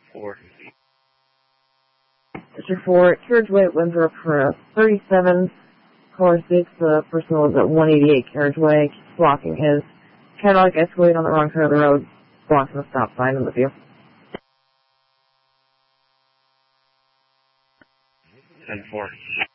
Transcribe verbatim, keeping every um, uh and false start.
four. District four, carriageway at Winthrop for thirty-seven. Caller six, the person was at one eighty-eight carriageway, blocking his Cadillac Escalade on the wrong side of the road, blocking the stop sign in the view. ten four.